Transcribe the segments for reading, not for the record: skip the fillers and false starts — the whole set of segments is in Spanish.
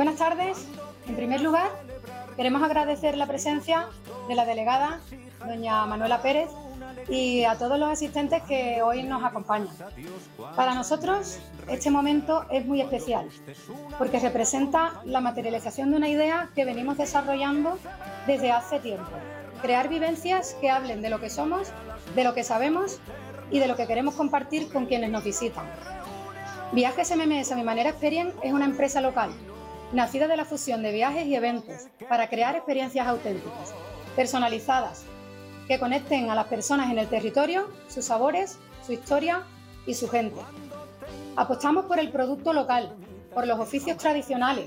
Buenas tardes. En primer lugar, queremos agradecer la presencia de la delegada, doña Manuela Pérez, y a todos los asistentes que hoy nos acompañan. Para nosotros, este momento es muy especial, porque representa la materialización de una idea que venimos desarrollando desde hace tiempo. Crear vivencias que hablen de lo que somos, de lo que sabemos y de lo que queremos compartir con quienes nos visitan. Viajes MMS a mi manera Experience es una empresa local, nacida de la fusión de viajes y eventos para crear experiencias auténticas, personalizadas, que conecten a las personas en el territorio, sus sabores, su historia y su gente. Apostamos por el producto local, por los oficios tradicionales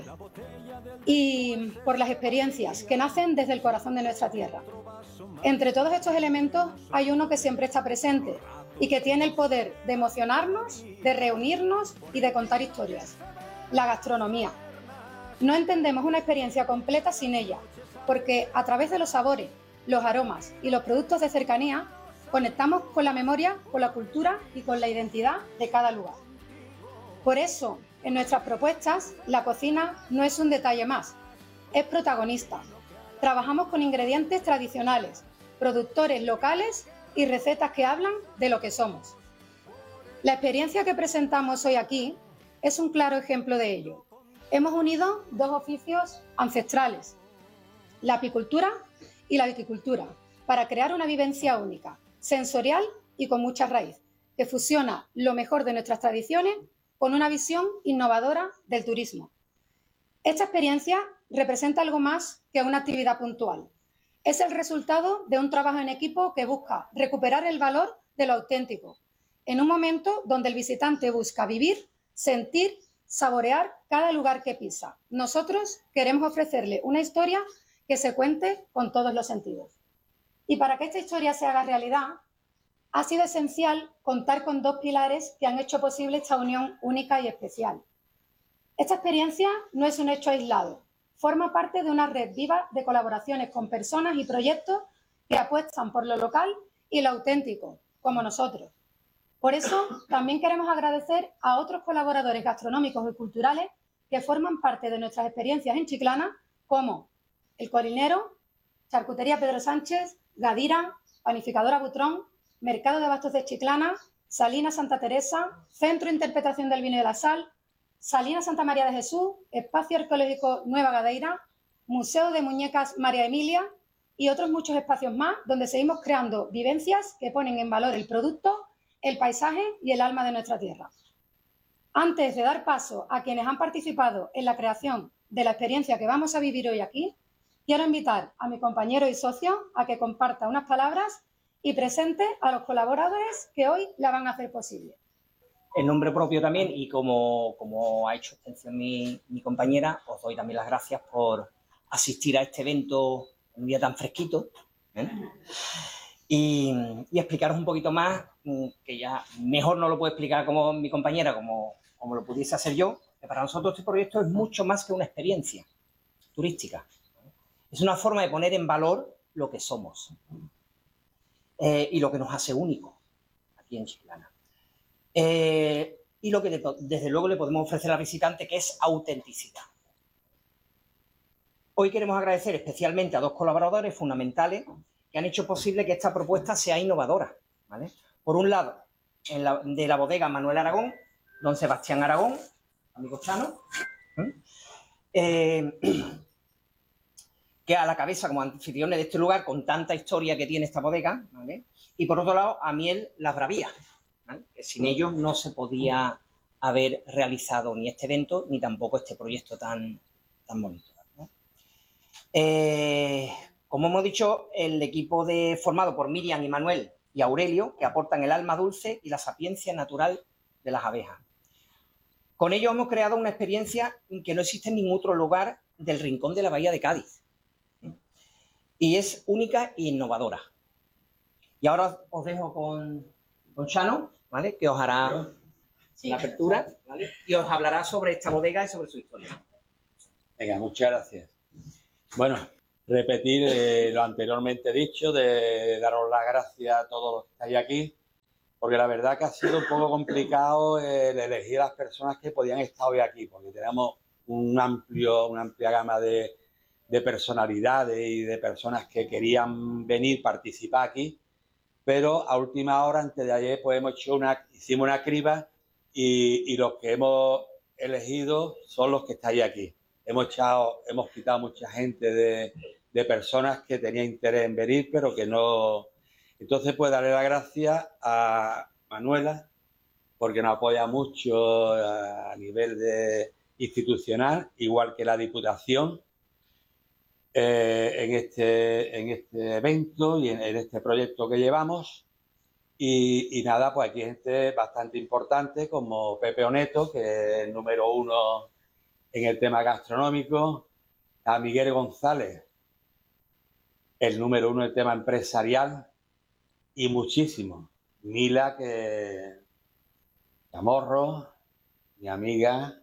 y por las experiencias que nacen desde el corazón de nuestra tierra. Entre todos estos elementos hay uno que siempre está presente y que tiene el poder de emocionarnos, de reunirnos y de contar historias: la gastronomía. No entendemos una experiencia completa sin ella, porque a través de los sabores, los aromas y los productos de cercanía conectamos con la memoria, con la cultura y con la identidad de cada lugar. Por eso, en nuestras propuestas, la cocina no es un detalle más, es protagonista. Trabajamos con ingredientes tradicionales, productores locales y recetas que hablan de lo que somos. La experiencia que presentamos hoy aquí es un claro ejemplo de ello. Hemos unido dos oficios ancestrales, la apicultura y la viticultura, para crear una vivencia única, sensorial y con mucha raíz, que fusiona lo mejor de nuestras tradiciones con una visión innovadora del turismo. Esta experiencia representa algo más que una actividad puntual. Es el resultado de un trabajo en equipo que busca recuperar el valor de lo auténtico, en un momento donde el visitante busca vivir, sentir, saborear cada lugar que pisa. Nosotros queremos ofrecerle una historia que se cuente con todos los sentidos. Y para que esta historia se haga realidad, ha sido esencial contar con dos pilares que han hecho posible esta unión única y especial. Esta experiencia no es un hecho aislado, forma parte de una red viva de colaboraciones con personas y proyectos que apuestan por lo local y lo auténtico, como nosotros. Por eso, también queremos agradecer a otros colaboradores gastronómicos y culturales que forman parte de nuestras experiencias en Chiclana, como El Colinero, Charcutería Pedro Sánchez, Gadira, Panificadora Butrón, Mercado de Abastos de Chiclana, Salinas Santa Teresa, Centro de Interpretación del Vino y de la Sal, Salinas Santa María de Jesús, Espacio Arqueológico Nueva Gadeira, Museo de Muñecas María Emilia y otros muchos espacios más donde seguimos creando vivencias que ponen en valor el producto, el paisaje y el alma de nuestra tierra. Antes de dar paso a quienes han participado en la creación de la experiencia que vamos a vivir hoy aquí, quiero invitar a mi compañero y socio a que comparta unas palabras y presente a los colaboradores que hoy la van a hacer posible. En nombre propio también, y como ha hecho extensión mi compañera, os doy también las gracias por asistir a este evento en un día tan fresquito, ¿eh? Y explicaros un poquito más, que ya mejor no lo puedo explicar como mi compañera, como lo pudiese hacer yo, que para nosotros este proyecto es mucho más que una experiencia turística. Es una forma de poner en valor lo que somos y lo que nos hace únicos aquí en Chiclana. Y lo que desde luego le podemos ofrecer al visitante, que es autenticidad. Hoy queremos agradecer especialmente a dos colaboradores fundamentales que han hecho posible que esta propuesta sea innovadora, ¿vale? Por un lado, de la bodega Manuel Aragón, don Sebastián Aragón, amigo Chano, que a la cabeza como anfitriones de este lugar con tanta historia que tiene esta bodega, ¿vale? Y por otro lado, a Miel Las Bravías, ¿vale? Que sin ellos no se podía haber realizado ni este evento ni tampoco este proyecto tan bonito, ¿no? Como hemos dicho, el equipo formado por Miriam y Manuel y Aurelio, que aportan el alma dulce y la sapiencia natural de las abejas. Con ellos hemos creado una experiencia que no existe en ningún otro lugar del rincón de la Bahía de Cádiz. Y es única e innovadora. Y ahora os dejo con Chano, ¿vale? Que os hará la apertura, ¿vale? Y os hablará sobre esta bodega y sobre su historia. Venga, muchas gracias. Bueno, repetir lo anteriormente dicho, de daros las gracias a todos los que estáis aquí, porque la verdad que ha sido un poco complicado el elegir a las personas que podían estar hoy aquí, porque tenemos una amplia gama de personalidades y de personas que querían venir, participar aquí, pero a última hora, antes de ayer, pues hicimos una criba y los que hemos elegido son los que estáis aquí. Hemos quitado mucha gente de personas que tenían interés en venir, pero que no. Entonces, pues darle las gracias a Manuela, porque nos apoya mucho a nivel institucional, igual que la Diputación, en este evento y en este proyecto que llevamos. Y nada, pues aquí hay gente bastante importante como Pepe Oneto, que es el número 1 en el tema gastronómico, a Miguel González, el número 1 en el tema empresarial, y muchísimos. Mila, que Chamorro, mi amiga,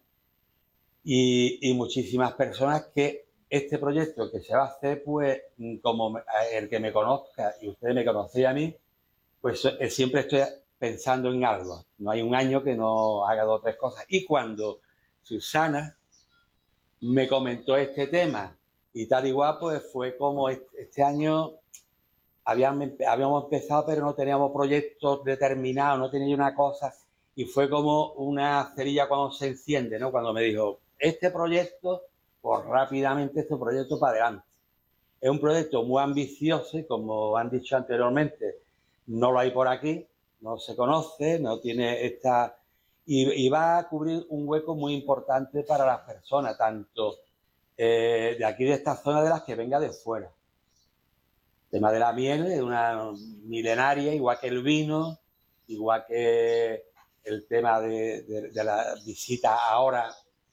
y muchísimas personas que este proyecto que se va a hacer, pues como el que me conozca y ustedes me conocéis a mí, pues siempre estoy pensando en algo. No hay un año que no haga 2 o 3 cosas. Y cuando Susana me comentó este tema y tal igual, pues fue como este año habíamos empezado, pero no teníamos proyectos determinados, no tenía una cosa, y fue como una cerilla cuando se enciende, ¿no? Cuando me dijo, este proyecto, pues rápidamente este proyecto para adelante. Es un proyecto muy ambicioso y, como han dicho anteriormente, no lo hay por aquí, no se conoce, no tiene esta. Y va a cubrir un hueco muy importante para las personas, tanto de aquí, de esta zona, de las que venga de fuera. El tema de la miel es una milenaria, igual que el vino, igual que el tema de la visita ahora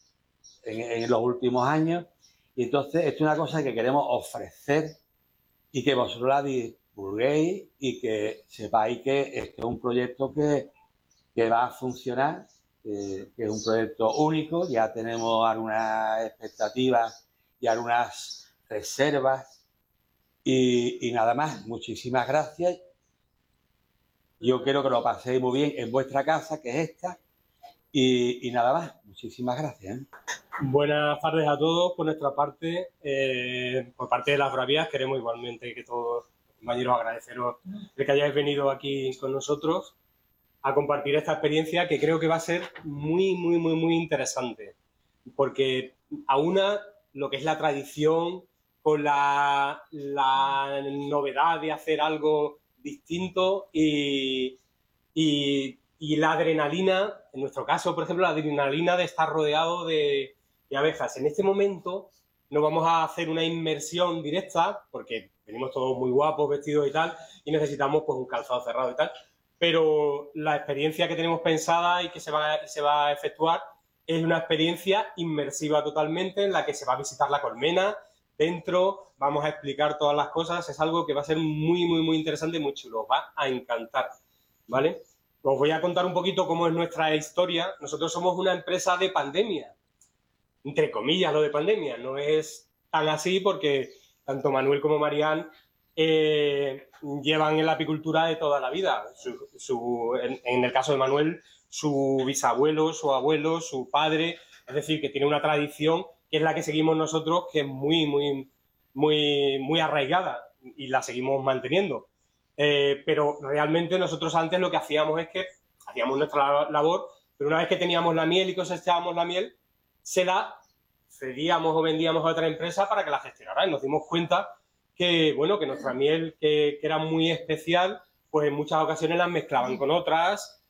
en los últimos años. Y entonces, esto es una cosa que queremos ofrecer y que vosotros la divulguéis y que sepáis que este es un proyecto que va a funcionar, que es un proyecto único. Ya tenemos algunas expectativas y algunas reservas y nada más. Muchísimas gracias. Yo quiero que lo paséis muy bien en vuestra casa, que es esta, y nada más. Muchísimas gracias. Buenas tardes a todos. Por nuestra parte, por parte de Las Bravías, queremos igualmente que todos, compañeros, agradeceros de que hayáis venido aquí con nosotros a compartir esta experiencia, que creo que va a ser muy, muy, muy, muy interesante, porque aúna lo que es la tradición con la novedad de hacer algo distinto y la adrenalina, en nuestro caso, por ejemplo, la adrenalina de estar rodeado de abejas. En este momento no vamos a hacer una inmersión directa, porque venimos todos muy guapos, vestidos y tal, y necesitamos pues un calzado cerrado y tal, pero la experiencia que tenemos pensada y que se va a efectuar es una experiencia inmersiva totalmente, en la que se va a visitar la colmena dentro, vamos a explicar todas las cosas. Es algo que va a ser muy, muy, muy interesante y muy chulo, os va a encantar, ¿vale? Os voy a contar un poquito cómo es nuestra historia. Nosotros somos una empresa de pandemia, entre comillas lo de pandemia. No es tan así, porque tanto Manuel como Marián llevan en la apicultura de toda la vida. En el caso de Manuel, su bisabuelo, su abuelo, su padre, es decir, que tiene una tradición que es la que seguimos nosotros, que es muy, muy, muy, muy arraigada, y la seguimos manteniendo. Pero realmente nosotros antes lo que hacíamos es que hacíamos nuestra labor, pero una vez que teníamos la miel y cosechábamos la miel, se la cedíamos o vendíamos a otra empresa para que la gestionara, y nos dimos cuenta que, bueno, que nuestra miel, que era muy especial, pues en muchas ocasiones las mezclaban con otras,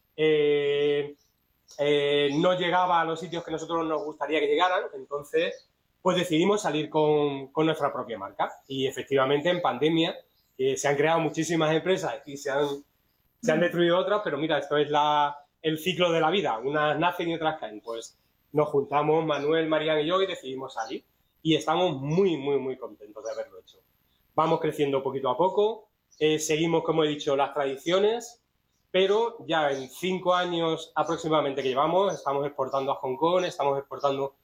no llegaba a los sitios que nosotros nos gustaría que llegaran. Entonces pues decidimos salir con nuestra propia marca, y efectivamente en pandemia se han creado muchísimas empresas y se han destruido otras, pero mira, esto es el ciclo de la vida, unas nacen y otras caen. Pues nos juntamos Manuel, Marián y yo y decidimos salir, y estamos muy, muy, muy contentos de haberlo hecho. Vamos creciendo poquito a poco, seguimos, como he dicho, las tradiciones, pero ya en 5 años aproximadamente que llevamos, estamos exportando a Hong Kong, estamos exportando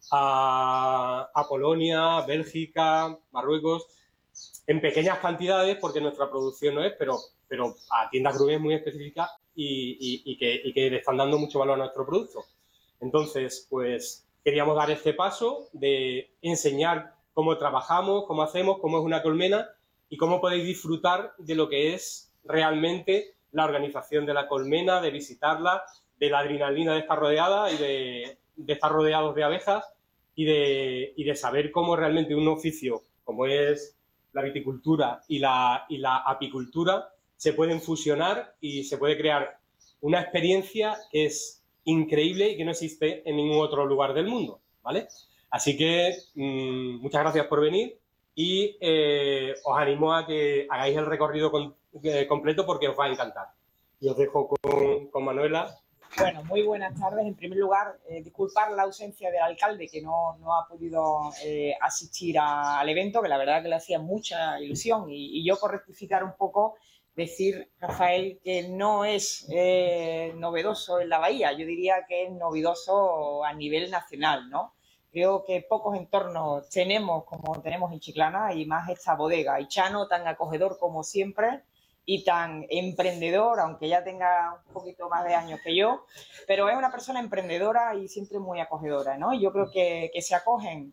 a Polonia, Bélgica, Marruecos, en pequeñas cantidades, porque nuestra producción no es, pero a tiendas gruesas muy específicas y que le están dando mucho valor a nuestro producto. Entonces, pues queríamos dar este paso de enseñar cómo trabajamos, cómo hacemos, cómo es una colmena y cómo podéis disfrutar de lo que es realmente la organización de la colmena, de visitarla, de la adrenalina de estar rodeada y de estar rodeados de abejas y de saber cómo realmente un oficio como es la viticultura y la apicultura se pueden fusionar y se puede crear una experiencia que es increíble y que no existe en ningún otro lugar del mundo, ¿vale? Así que muchas gracias por venir y os animo a que hagáis el recorrido completo porque os va a encantar. Y os dejo con Manuela. Bueno, muy buenas tardes. En primer lugar, disculpar la ausencia del alcalde que no ha podido asistir al evento, que la verdad que le hacía mucha ilusión. Y yo, por rectificar un poco, decir, Rafael, que no es novedoso en la bahía. Yo diría que es novedoso a nivel nacional, ¿no? Creo que pocos entornos tenemos como tenemos en Chiclana y más esta bodega. Y Chano, tan acogedor como siempre y tan emprendedor, aunque ya tenga un poquito más de años que yo, pero es una persona emprendedora y siempre muy acogedora, ¿no? Y yo creo que se acogen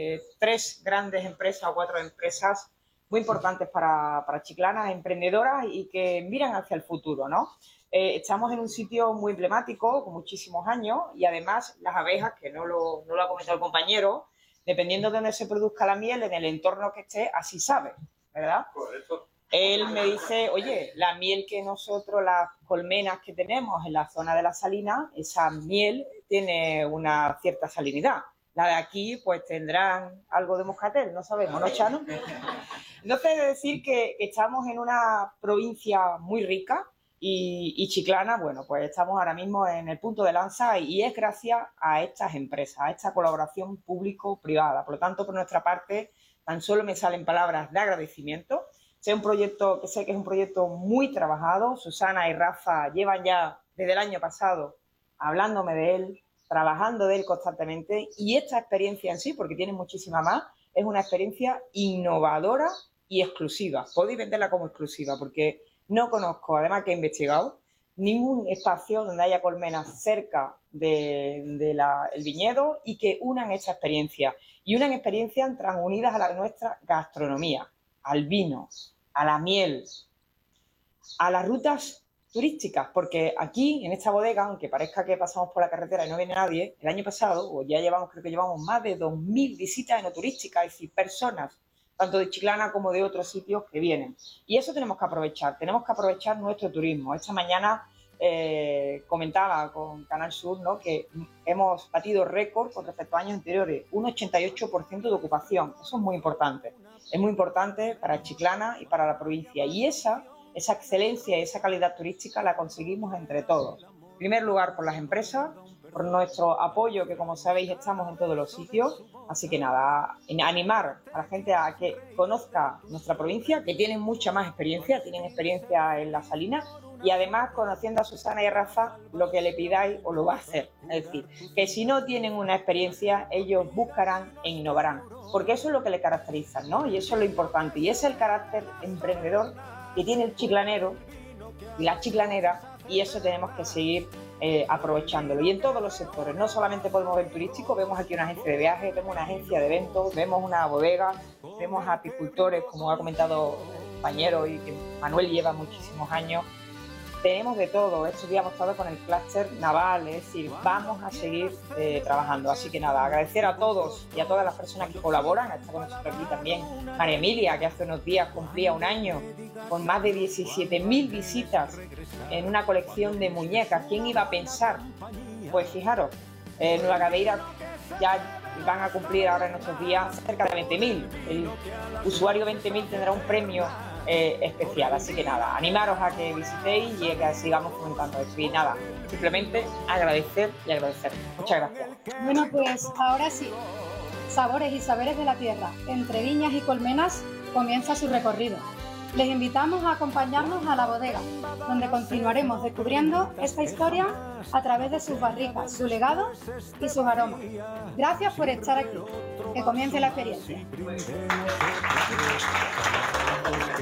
3 grandes empresas o 4 empresas muy importantes para Chiclana, emprendedoras y que miran hacia el futuro, ¿no? Estamos en un sitio muy emblemático, con muchísimos años, y además las abejas, que no lo ha comentado el compañero, dependiendo de dónde se produzca la miel, en el entorno que esté, así sabe, ¿verdad? Correcto. Él me dice, oye, la miel que nosotros, las colmenas que tenemos en la zona de la salina, esa miel tiene una cierta salinidad. La de aquí, pues tendrán algo de moscatel, no sabemos, ¿no, Chano? Entonces, he de decir que estamos en una provincia muy rica y Chiclana, bueno, pues estamos ahora mismo en el punto de lanza y es gracias a estas empresas, a esta colaboración público-privada. Por lo tanto, por nuestra parte, tan solo me salen palabras de agradecimiento. Sé que es un proyecto muy trabajado. Susana y Rafa llevan ya desde el año pasado hablándome de él, trabajando de él constantemente, y esta experiencia en sí, porque tiene muchísima más, es una experiencia innovadora y exclusiva. Podéis venderla como exclusiva porque no conozco, además que he investigado, ningún espacio donde haya colmenas cerca del viñedo y que unan esta experiencia. Y unan experiencias transunidas a la nuestra gastronomía, al vino, a la miel, a las rutas turísticas, porque aquí, en esta bodega, aunque parezca que pasamos por la carretera y no viene nadie, el año pasado, o ya creo que llevamos más de 2.000 visitas enoturísticas, es decir, personas, tanto de Chiclana como de otros sitios que vienen. Y eso tenemos que aprovechar nuestro turismo. Esta mañana comentaba con Canal Sur, ¿no?, que hemos batido récord con respecto a años anteriores, un 88% de ocupación. Eso es muy importante para Chiclana y para la provincia. Y esa excelencia y esa calidad turística la conseguimos entre todos. En primer lugar, por las empresas, por nuestro apoyo, que como sabéis estamos en todos los sitios. Así que nada, animar a la gente a que conozca nuestra provincia, que tienen mucha más experiencia, tienen experiencia en la salina, y además, conociendo a Susana y a Rafa, lo que le pidáis os lo va a hacer. Es decir, que si no tienen una experiencia, ellos buscarán e innovarán, porque eso es lo que le caracteriza, ¿no? Y eso es lo importante, y es el carácter emprendedor que tiene el chiclanero y la chiclanera, y eso tenemos que seguir aprovechándolo. Y en todos los sectores, no solamente por el mover turístico, vemos aquí una agencia de viajes, vemos una agencia de eventos, vemos una bodega, vemos apicultores, como ha comentado el compañero y que Manuel lleva muchísimos años. Tenemos de todo. Estos días hemos estado con el clúster naval, es decir, vamos a seguir trabajando. Así que nada, agradecer a todos y a todas las personas que colaboran. Está con nosotros aquí también María Emilia, que hace unos días cumplía un año, con más de 17.000 visitas en una colección de muñecas. ¿Quién iba a pensar? Pues fijaros, Nueva Cadeira ya van a cumplir ahora en estos días cerca de 20.000. El usuario 20.000 tendrá un premio especial, así que nada, animaros a que visitéis y a que sigamos comentando esto. Y nada, simplemente agradecer y agradecer. Muchas gracias. Bueno, pues ahora sí, Sabores y Saberes de la Tierra, entre viñas y colmenas, comienza su recorrido. Les invitamos a acompañarnos a la bodega, donde continuaremos descubriendo esta historia a través de sus barricas, su legado y sus aromas. Gracias por estar aquí. Que comience la experiencia.